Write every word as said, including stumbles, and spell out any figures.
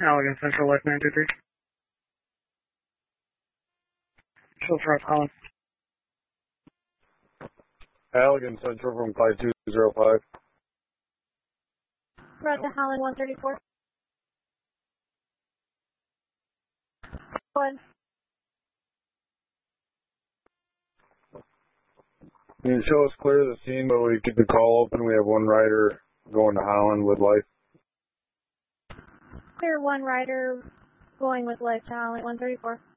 Allegan Central, Life nine two three. Show for us, Holland. Allegan Central from five two zero five. Roger, Holland one thirty-four. Go ahead. Can you show us clear of the scene, but we keep the call open? We have one rider going to Holland with life. Clear one rider going with life to Holland one thirty-four.